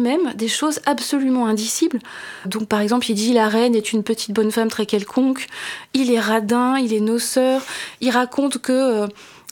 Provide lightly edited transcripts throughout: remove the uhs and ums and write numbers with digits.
même des choses absolument indicibles. Donc par exemple, il dit « La reine est une petite bonne femme très quelconque », il est radin, il est noceur, il raconte que...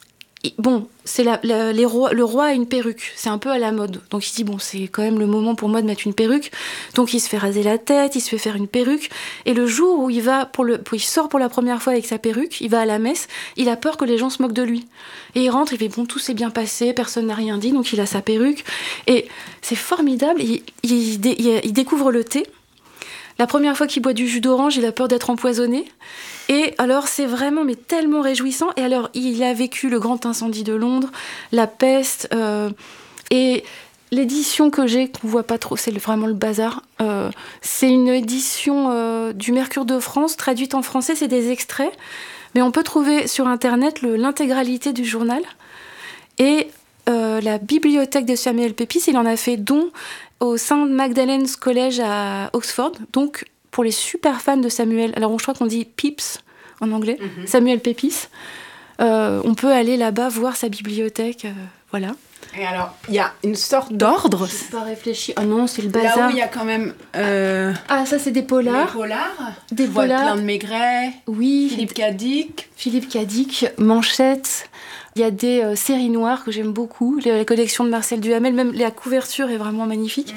c'est le roi a une perruque, c'est un peu à la mode. Donc il dit, c'est quand même le moment pour moi de mettre une perruque. Donc il se fait raser la tête, il se fait faire une perruque. Et le jour où il sort pour la première fois avec sa perruque, il va à la messe, il a peur que les gens se moquent de lui. Et il rentre, il fait, tout s'est bien passé, personne n'a rien dit, donc il a sa perruque. Et c'est formidable, il découvre le thé. La première fois qu'il boit du jus d'orange, il a peur d'être empoisonné. Et alors, c'est vraiment tellement réjouissant. Et alors, il a vécu le grand incendie de Londres, la peste. Et l'édition que j'ai, qu'on ne voit pas trop, c'est vraiment le bazar. C'est une édition du Mercure de France, traduite en français, c'est des extraits. Mais on peut trouver sur Internet l'intégralité du journal. Et la bibliothèque de Samuel Pepys, il en a fait don au St Magdalene's College à Oxford, donc pour les super fans de Samuel. Alors je crois qu'on dit Pepys en anglais, Samuel Pepys. On peut aller là-bas voir sa bibliothèque, voilà. Et alors, il y a une sorte d'ordre. Je n'ai pas réfléchi. Oh non, c'est le bazar. Là où il y a quand même... ça c'est des polars. Des polars. Plein de Maigret. Oui. Philippe Cadic, Manchette. Il y a des séries noires que j'aime beaucoup, la collection de Marcel Duhamel, même la couverture est vraiment magnifique.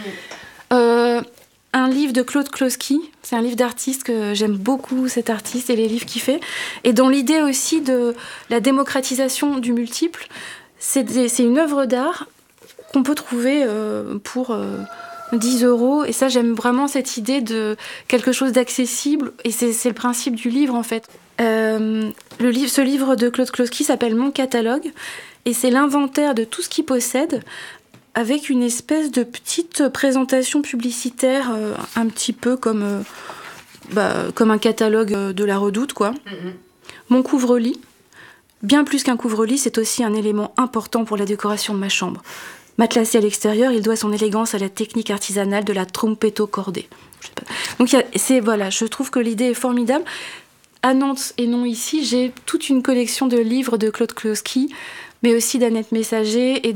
Un livre de Claude Kloski, c'est un livre d'artiste que j'aime beaucoup, cet artiste et les livres qu'il fait. Et dans l'idée aussi de la démocratisation du multiple, c'est une œuvre d'art qu'on peut trouver pour 10 €. Et ça, j'aime vraiment cette idée de quelque chose d'accessible. Et c'est le principe du livre, en fait. Ce livre de Claude Kloski s'appelle Mon catalogue. Et c'est l'inventaire de tout ce qu'il possède, avec une espèce de petite présentation publicitaire, un petit peu comme un catalogue de la Redoute, quoi. Mon couvre-lit. Bien plus qu'un couvre-lit, c'est aussi un élément important pour la décoration de ma chambre. Matelassé à l'extérieur, il doit son élégance à la technique artisanale de la trompetto cordée. Donc je trouve que l'idée est formidable. À Nantes et non ici, j'ai toute une collection de livres de Claude Kloski, mais aussi d'Annette Messager et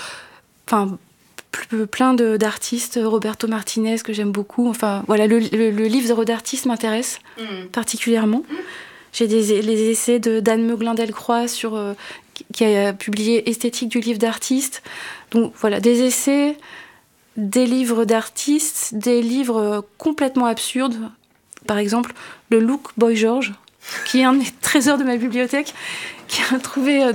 plein d'artistes, Roberto Martinez que j'aime beaucoup. Enfin voilà, le livre d'artiste m'intéresse particulièrement. J'ai les essais d'Anne Meuglin-Delcroix qui a publié Esthétique du livre d'artiste. Donc voilà, des essais, des livres d'artistes, des livres complètement absurdes. Par exemple, le Look Boy George, qui est un des trésors de ma bibliothèque, qui a trouvé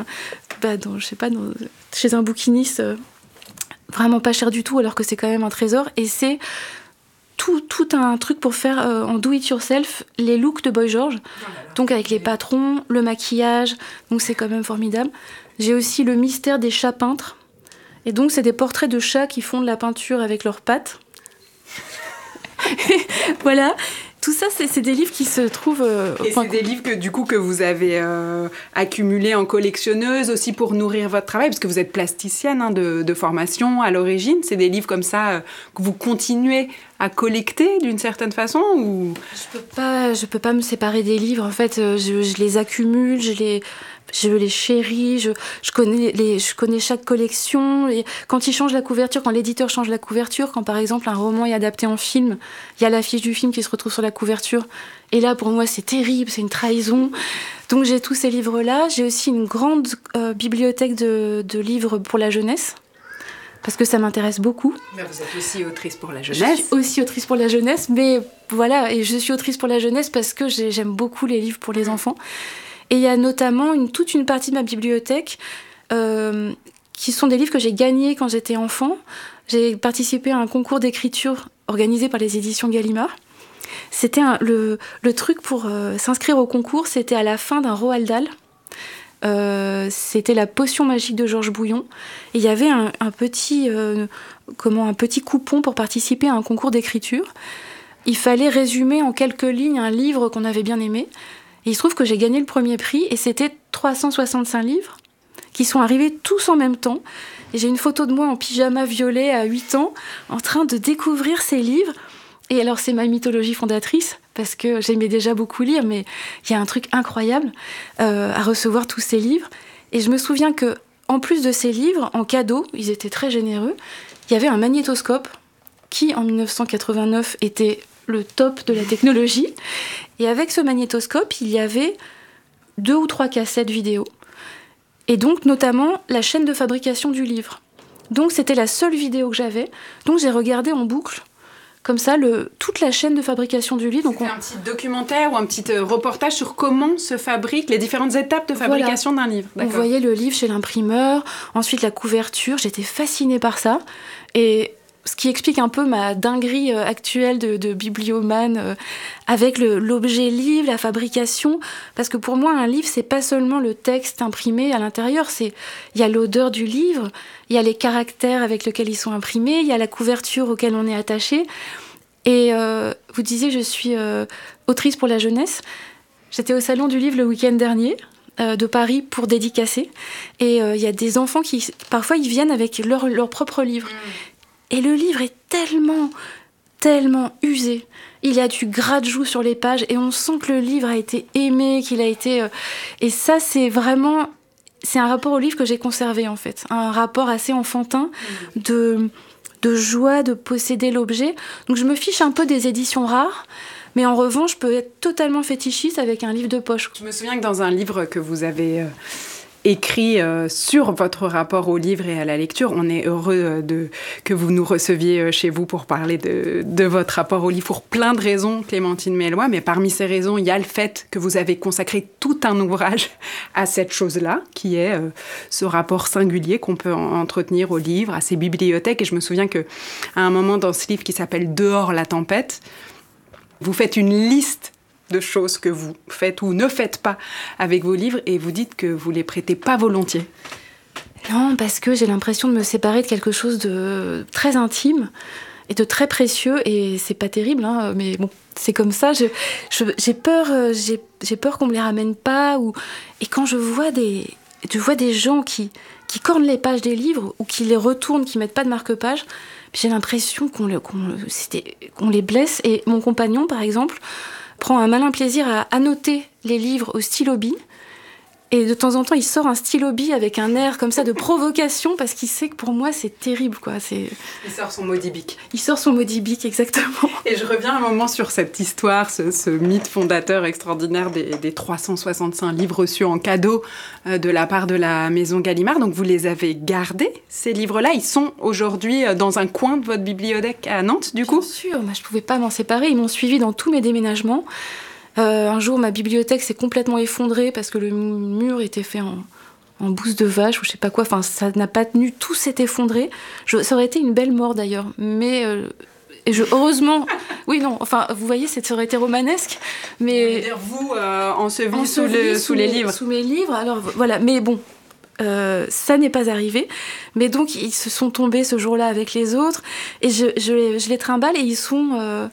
chez un bouquiniste, vraiment pas cher du tout, alors que c'est quand même un trésor. Et c'est tout un truc pour faire en do-it-yourself les looks de Boy George, donc avec les patrons, le maquillage, donc c'est quand même formidable. J'ai aussi le mystère des chats peintres, et donc c'est des portraits de chats qui font de la peinture avec leurs pattes. Voilà, tout ça c'est des livres qui se trouvent... c'est des livres que vous avez accumulés en collectionneuse aussi pour nourrir votre travail, parce que vous êtes plasticienne de formation à l'origine. C'est des livres comme ça que vous continuez à collecter d'une certaine façon ou... Je peux pas me séparer des livres. En fait, je les accumule, je les chéris, je connais chaque collection. Et quand ils changent la couverture, quand l'éditeur change la couverture, quand par exemple un roman est adapté en film, il y a l'affiche du film qui se retrouve sur la couverture. Et là, pour moi, c'est terrible, c'est une trahison. Donc j'ai tous ces livres-là. J'ai aussi une grande bibliothèque de livres pour la jeunesse, parce que ça m'intéresse beaucoup. Mais vous êtes aussi autrice pour la jeunesse. Je suis aussi autrice pour la jeunesse, mais voilà, et je suis autrice pour la jeunesse parce que j'aime beaucoup les livres pour les enfants. Et il y a notamment toute une partie de ma bibliothèque qui sont des livres que j'ai gagnés quand j'étais enfant. J'ai participé à un concours d'écriture organisé par les éditions Gallimard. C'était le truc pour s'inscrire au concours, c'était à la fin d'un Roald Dahl. C'était la potion magique de Georges Bouillon. Et il y avait un petit coupon pour participer à un concours d'écriture. Il fallait résumer en quelques lignes un livre qu'on avait bien aimé. Et il se trouve que j'ai gagné le premier prix et c'était 365 livres qui sont arrivés tous en même temps. Et j'ai une photo de moi en pyjama violet à 8 ans en train de découvrir ces livres. Et alors c'est ma mythologie fondatrice parce que j'aimais déjà beaucoup lire, mais il y a un truc incroyable à recevoir tous ces livres. Et je me souviens que en plus de ces livres, en cadeau, ils étaient très généreux, il y avait un magnétoscope qui, en 1989, était le top de la technologie. Et avec ce magnétoscope, il y avait 2 ou 3 cassettes vidéo. Et donc, notamment, la chaîne de fabrication du livre. Donc, c'était la seule vidéo que j'avais. Donc, j'ai regardé en boucle, comme ça, toute la chaîne de fabrication du livre. C'était un petit documentaire ou un petit reportage sur comment se fabriquent les différentes étapes de fabrication d'un livre. D'accord. On voyait le livre chez l'imprimeur, ensuite la couverture. J'étais fascinée par ça. Et ce qui explique un peu ma dinguerie actuelle de bibliomane avec l'objet livre, la fabrication. Parce que pour moi, un livre, c'est pas seulement le texte imprimé à l'intérieur. Il y a l'odeur du livre, il y a les caractères avec lesquels ils sont imprimés, il y a la couverture auquel on est attaché. Et vous disiez, je suis autrice pour la jeunesse. J'étais au Salon du Livre le week-end dernier de Paris pour dédicacer. Et il y a des enfants qui, parfois, ils viennent avec leur propre livre. Et le livre est tellement, tellement usé. Il y a du gratte-joue sur les pages et on sent que le livre a été aimé, qu'il a été... Et ça, c'est vraiment... C'est un rapport au livre que j'ai conservé, en fait. Un rapport assez enfantin de joie de posséder l'objet. Donc je me fiche un peu des éditions rares, mais en revanche, je peux être totalement fétichiste avec un livre de poche. Je me souviens que dans un livre que vous avez... écrit sur votre rapport au livre et à la lecture. On est heureux que vous nous receviez chez vous pour parler de votre rapport au livre pour plein de raisons, Clémentine Melloy. Mais parmi ces raisons, il y a le fait que vous avez consacré tout un ouvrage à cette chose-là, qui est ce rapport singulier qu'on peut entretenir au livre, à ses bibliothèques. Et je me souviens qu'à un moment dans ce livre qui s'appelle « Dehors la tempête », vous faites une liste de choses que vous faites ou ne faites pas avec vos livres et vous dites que vous les prêtez pas volontiers. Non, parce que j'ai l'impression de me séparer de quelque chose de très intime et de très précieux et c'est pas terrible, hein, mais bon, c'est comme ça. J'ai peur qu'on me les ramène pas et quand je vois des gens qui cornent les pages des livres ou qui les retournent, qui mettent pas de marque-page, j'ai l'impression qu'on les blesse. Et mon compagnon, par exemple, prend un malin plaisir à annoter les livres au stylo-bille. Et de temps en temps, il sort un stylo-bille avec un air comme ça de provocation parce qu'il sait que pour moi, c'est terrible, quoi. Il sort son Moby-Dick. Il sort son Moby-Dick, exactement. Et je reviens un moment sur cette histoire, ce mythe fondateur extraordinaire des 365 livres reçus en cadeau de la part de la maison Gallimard. Donc vous les avez gardés, ces livres-là. Ils sont aujourd'hui dans un coin de votre bibliothèque à Nantes, du coup ? Bien sûr, je ne pouvais pas m'en séparer. Ils m'ont suivi dans tous mes déménagements. Un jour, ma bibliothèque s'est complètement effondrée parce que le mur était fait en bouse de vache ou je sais pas quoi. Enfin, ça n'a pas tenu, tout s'est effondré. Ça aurait été une belle mort d'ailleurs, mais heureusement, oui, non. Enfin, vous voyez, ça aurait été romanesque, mais vous enseveli sous les livres, sous mes livres. Alors voilà, mais bon. Ça n'est pas arrivé, mais donc ils se sont tombés ce jour-là avec les autres et je les trimballe et ils sont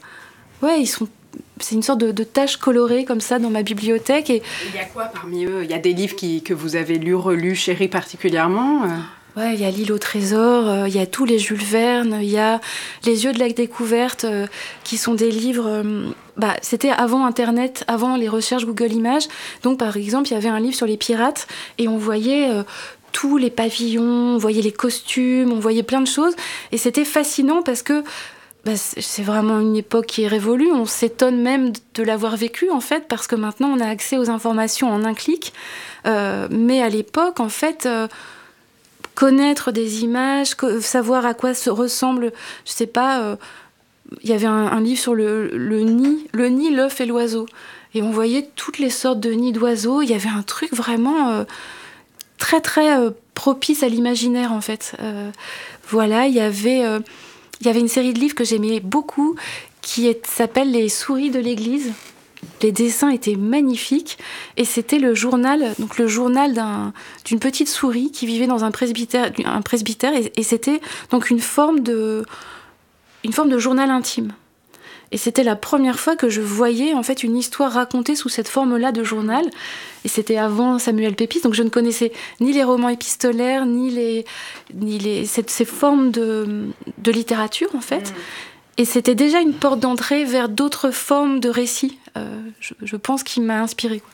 c'est une sorte de tache colorée comme ça dans ma bibliothèque. Et il y a quoi parmi eux ? Il y a des livres que vous avez lus, relus, chéris particulièrement Ouais, il y a L'île au trésor, il y a tous les Jules Verne, il y a Les yeux de la découverte, qui sont des livres... c'était avant Internet, avant les recherches Google Images. Donc, par exemple, il y avait un livre sur les pirates et on voyait... tous les pavillons, on voyait les costumes, on voyait plein de choses. Et c'était fascinant parce que c'est vraiment une époque qui est révolue. On s'étonne même de l'avoir vécue, en fait, parce que maintenant, on a accès aux informations en un clic. Mais à l'époque, en fait, connaître des images, savoir à quoi se ressemble, je sais pas... Il y avait un livre sur le nid, l'œuf et l'oiseau. Et on voyait toutes les sortes de nids d'oiseaux. Il y avait un truc vraiment très, très propice à l'imaginaire, en fait. Voilà, il y avait une série de livres que j'aimais beaucoup qui s'appelle Les souris de l'église. Les dessins étaient magnifiques et c'était le journal d'une petite souris qui vivait dans un presbytère et c'était donc une forme de journal intime. Et c'était la première fois que je voyais en fait une histoire racontée sous cette forme-là de journal. Et c'était avant Samuel Pepys, donc je ne connaissais ni les romans épistolaires, ni ces formes de littérature en fait. Et c'était déjà une porte d'entrée vers d'autres formes de récits. Je pense qu'il m'a inspirée.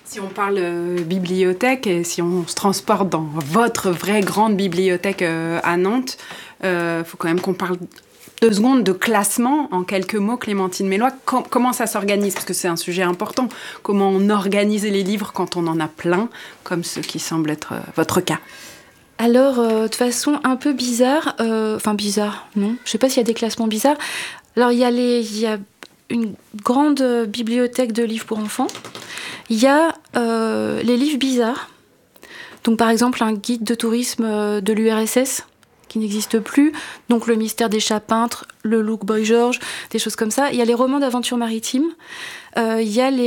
Si on parle bibliothèque et si on se transporte dans votre vraie grande bibliothèque à Nantes, faut quand même qu'on parle 2 secondes de classement. En quelques mots, Clémentine Mélois, comment ça s'organise? Parce que c'est un sujet important. Comment on organise les livres quand on en a plein, comme ce qui semble être votre cas? Alors, de façon un peu bizarre, bizarre, non, je sais pas s'il y a des classements bizarres. Alors, il y a une grande bibliothèque de livres pour enfants. Il y a les livres bizarres. Donc, par exemple, un guide de tourisme de l'URSS qui n'existe plus. Donc, le mystère des chats peintres, le Look Boy George, des choses comme ça. Il y a les romans d'aventure maritime. Il y a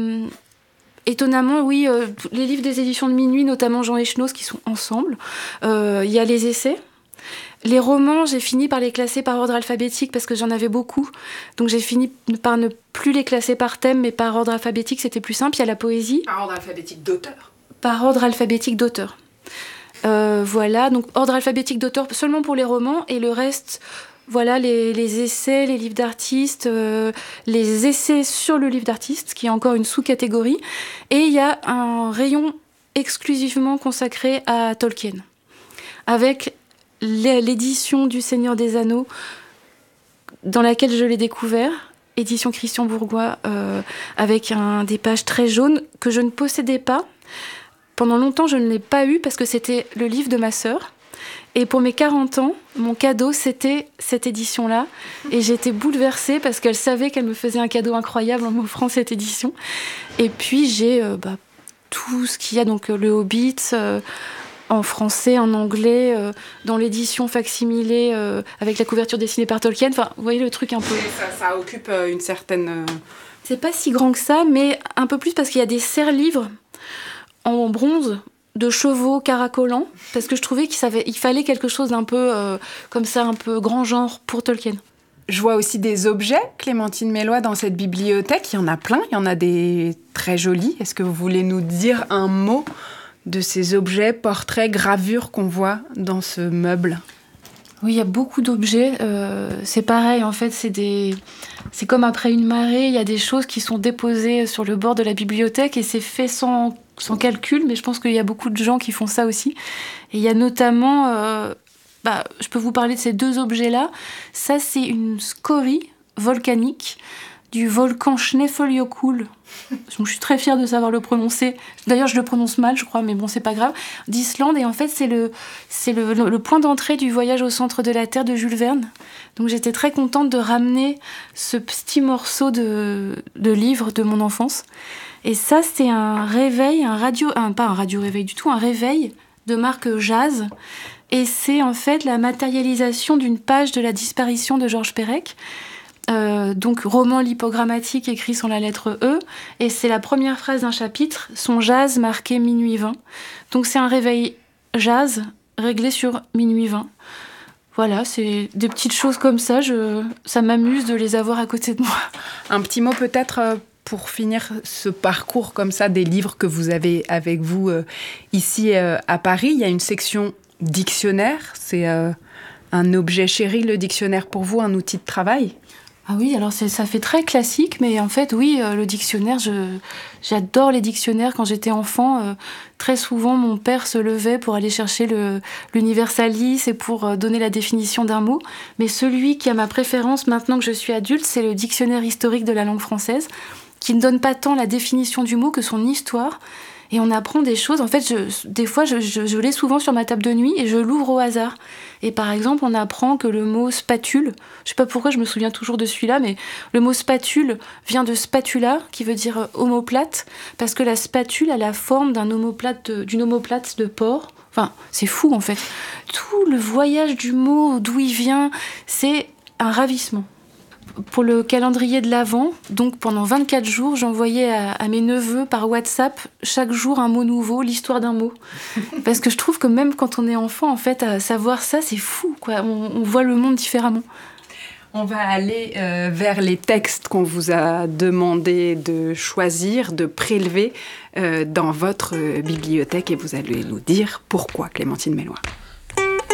étonnamment, oui, les livres des éditions de Minuit, notamment Jean Echenoz, qui sont ensemble. Il y a les essais. Les romans, j'ai fini par les classer par ordre alphabétique parce que j'en avais beaucoup. Donc j'ai fini par ne plus les classer par thème, mais par ordre alphabétique, c'était plus simple. Il y a la poésie. Par ordre alphabétique d'auteur. Par ordre alphabétique d'auteur. Voilà, donc ordre alphabétique d'auteur seulement pour les romans, et le reste, voilà, les essais, les livres d'artistes, les essais sur le livre d'artiste, qui est encore une sous-catégorie. Et il y a un rayon exclusivement consacré à Tolkien, avec l'édition du Seigneur des Anneaux, dans laquelle je l'ai découvert, édition Christian Bourgois, avec des pages très jaunes que je ne possédais pas. Pendant longtemps, je ne l'ai pas eu parce que c'était le livre de ma sœur. Et pour mes 40 ans, mon cadeau, c'était cette édition-là. Et j'étais bouleversée parce qu'elle savait qu'elle me faisait un cadeau incroyable en m'offrant cette édition. Et puis, j'ai tout ce qu'il y a, donc le Hobbit, en français, en anglais, dans l'édition facsimilée, avec la couverture dessinée par Tolkien. Enfin, vous voyez le truc un peu... Ça occupe une certaine... C'est pas si grand que ça, mais un peu plus parce qu'il y a des serre-livres en bronze de chevaux caracolants, parce que je trouvais qu'il fallait quelque chose d'un peu comme ça, un peu grand genre pour Tolkien. Je vois aussi des objets, Clémentine Mélois, dans cette bibliothèque. Il y en a plein, il y en a des très jolis. Est-ce que vous voulez nous dire un mot de ces objets, portraits, gravures qu'on voit dans ce meuble? Oui, il y a beaucoup d'objets. C'est pareil, en fait, c'est comme après une marée. Il y a des choses qui sont déposées sur le bord de la bibliothèque et c'est fait sans calcul, mais je pense qu'il y a beaucoup de gens qui font ça aussi. Et il y a notamment... je peux vous parler de ces 2 objets-là. Ça, c'est une scorie volcanique du volcan Snæfellsjökull. Je suis très fière de savoir le prononcer. D'ailleurs, je le prononce mal, je crois, mais bon, c'est pas grave. D'Islande, et en fait, c'est le point d'entrée du voyage au centre de la Terre de Jules Verne. Donc, j'étais très contente de ramener ce petit morceau de livre de mon enfance. Et ça, c'est un réveil, pas un radio-réveil du tout, un réveil de marque Jazz. Et c'est en fait la matérialisation d'une page de La disparition de Georges Perec. Donc roman lipogrammatique écrit sans la lettre E, et c'est la première phrase d'un chapitre, son jazz marqué minuit 20. Donc c'est un réveil jazz réglé sur minuit 20. Voilà, c'est des petites choses comme ça, ça m'amuse de les avoir à côté de moi. Un petit mot peut-être pour finir ce parcours comme ça des livres que vous avez avec vous ici à Paris. Il y a une section dictionnaire, c'est un objet chéri, le dictionnaire pour vous, un outil de travail? Ah oui, alors ça fait très classique, mais en fait, oui, le dictionnaire, j'adore les dictionnaires. Quand j'étais enfant, très souvent, mon père se levait pour aller chercher l'Universalis et pour donner la définition d'un mot. Mais celui qui a ma préférence maintenant que je suis adulte, c'est le dictionnaire historique de la langue française, qui ne donne pas tant la définition du mot que son histoire. Et on apprend des choses. En fait, des fois, je l'ai souvent sur ma table de nuit et je l'ouvre au hasard. Et par exemple, on apprend que le mot spatule, je sais pas pourquoi je me souviens toujours de celui-là, mais le mot spatule vient de spatula, qui veut dire omoplate, parce que la spatule a la forme d'une omoplate de porc. Enfin, c'est fou en fait. Tout le voyage du mot, d'où il vient, c'est un ravissement. Pour le calendrier de l'Avent, donc pendant 24 jours, j'envoyais à mes neveux par WhatsApp chaque jour un mot nouveau, l'histoire d'un mot. Parce que je trouve que même quand on est enfant, en fait, à savoir ça, c'est fou, quoi. On voit le monde différemment. On va aller vers les textes qu'on vous a demandé de choisir, de prélever dans votre bibliothèque, et vous allez nous dire pourquoi, Clémentine Mélois.